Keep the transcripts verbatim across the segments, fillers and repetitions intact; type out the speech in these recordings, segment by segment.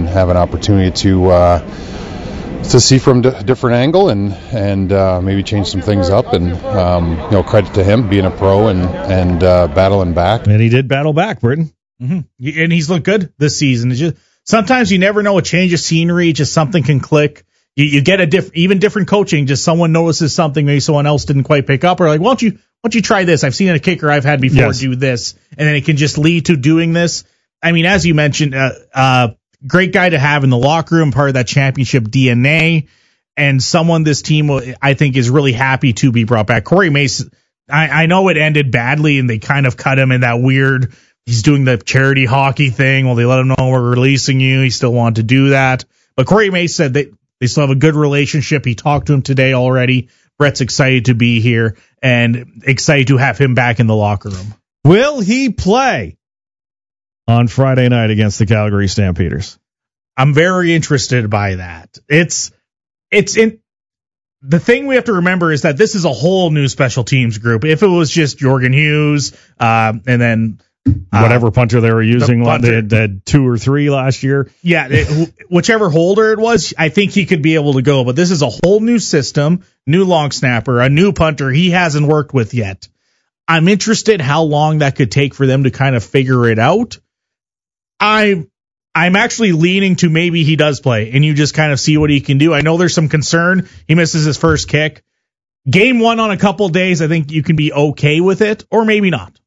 have an opportunity to uh, to see from a different angle and and uh, maybe change some things up. And um, you know, credit to him being a pro and and uh, battling back. And he did battle back, Britton. Mm-hmm. And he's looked good this season. It's just, sometimes you never know, a change of scenery, just something can click. You, you get a diff, even different coaching. Just someone notices something maybe someone else didn't quite pick up, or like, why don't you why don't you try this? I've seen a kicker I've had before yes. do this, and then it can just lead to doing this. I mean, as you mentioned, uh, uh, great guy to have in the locker room, part of that championship D N A. And someone this team, I think, is really happy to be brought back. Corey Mason, I, I know it ended badly, and they kind of cut him in that weird, he's doing the charity hockey thing. Well, they let him know we're releasing you. He still wanted to do that. But Corey Mason said they, they still have a good relationship. He talked to him today already. Brett's excited to be here and excited to have him back in the locker room. Will he play on Friday night against the Calgary Stampeders? I'm very interested by that. It's... It's in the thing we have to remember is that this is a whole new special teams group. If it was just Jorgen Hughes, uh, and then uh, whatever punter they were using, the punter. They, had, they had two or three last year. Yeah, it, whichever holder it was, I think he could be able to go. But this is a whole new system, new long snapper, a new punter he hasn't worked with yet. I'm interested how long that could take for them to kind of figure it out. I. I'm actually leaning to maybe he does play, and you just kind of see what he can do. I know there's some concern. He misses his first kick. Game one on a couple days, I think you can be okay with it, or maybe not.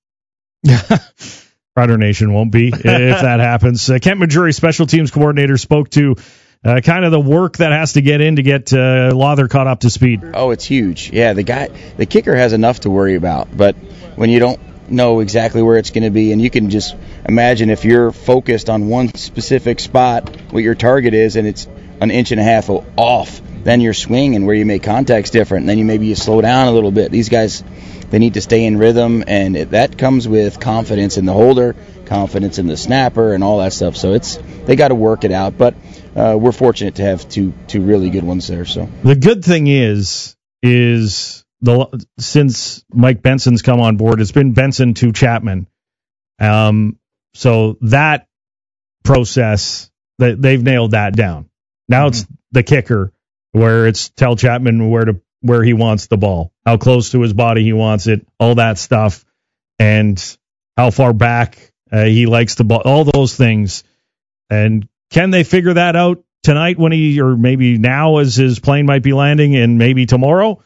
Rider Nation won't be if that happens. Uh, Kent Majuri, special teams coordinator, spoke to uh, kind of the work that has to get in to get uh, Lawther caught up to speed. Oh, it's huge. Yeah, the guy, the kicker has enough to worry about, but when you don't know exactly where it's going to be, and you can just imagine if you're focused on one specific spot, what your target is, and it's an inch and a half off, then your swing and where you make contact's different, and then you maybe you slow down a little bit. These guys, they need to stay in rhythm, and it, that comes with confidence in the holder, confidence in the snapper, and all that stuff. So it's they got to work it out, but uh, we're fortunate to have two two really good ones there. So the good thing is is the since Mike Benson's come on board, it's been Benson to Chapman. Um, so that process, that they've nailed that down. Now mm-hmm. it's the kicker, where it's tell Chapman where to where he wants the ball, how close to his body he wants it, all that stuff, and how far back uh, he likes the ball, all those things. And can they figure that out tonight when he, or maybe now as his plane might be landing, and maybe tomorrow?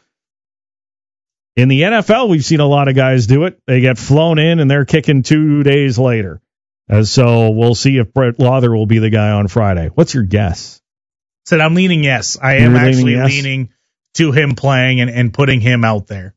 In the N F L, we've seen a lot of guys do it. They get flown in, and they're kicking two days later. Uh, so we'll see if Brett Lawther will be the guy on Friday. What's your guess? Said I'm leaning yes. I You're am leaning actually yes? leaning to him playing and, and putting him out there.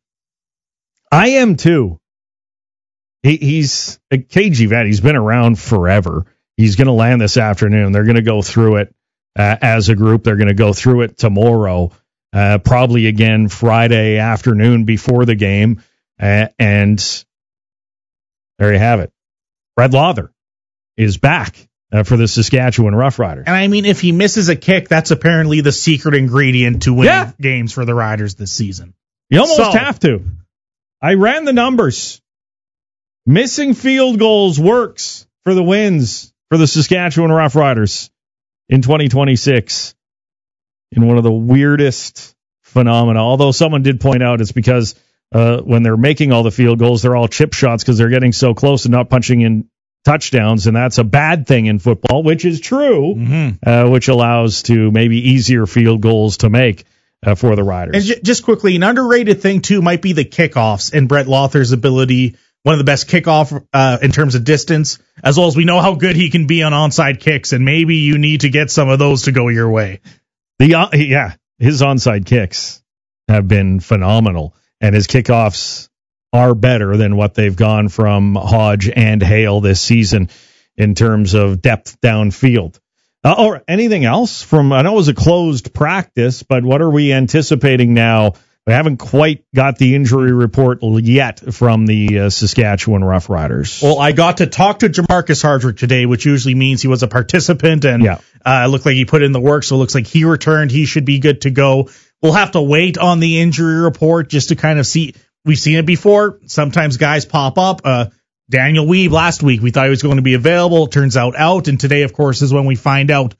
I am too. He, he's a K G vet. He's been around forever. He's going to land this afternoon. They're going to go through it uh, as a group. They're going to go through it tomorrow. Uh, probably again Friday afternoon before the game. Uh, and there you have it. Brett Lawther is back uh, for the Saskatchewan Roughriders. And I mean, if he misses a kick, that's apparently the secret ingredient to winning yeah. games for the Riders this season. You almost so, have to. I ran the numbers. Missing field goals works for the wins for the Saskatchewan Roughriders in twenty twenty-six. In one of the weirdest phenomena. Although someone did point out it's because uh, when they're making all the field goals, they're all chip shots because they're getting so close and not punching in touchdowns, and that's a bad thing in football, which is true, mm-hmm. uh, which allows to maybe easier field goals to make uh, for the Riders. And j- just quickly, an underrated thing, too, might be the kickoffs and Brett Lawther's ability, one of the best kickoff uh, in terms of distance, as well as we know how good he can be on onside kicks, and maybe you need to get some of those to go your way. The uh, yeah, his onside kicks have been phenomenal, and his kickoffs are better than what they've gone from Hodge and Hale this season in terms of depth downfield. Uh, or anything else from? I know it was a closed practice, but what are we anticipating now? We haven't quite got the injury report yet from the uh, Saskatchewan Roughriders. Well, I got to talk to Jamarcus Hardrick today, which usually means he was a participant, and yeah. uh, it looked like he put in the work, so it looks like he returned. He should be good to go. We'll have to wait on the injury report just to kind of see. We've seen it before. Sometimes guys pop up. Uh, Daniel Weeb last week, we thought he was going to be available. It turns out out, and today, of course, is when we find out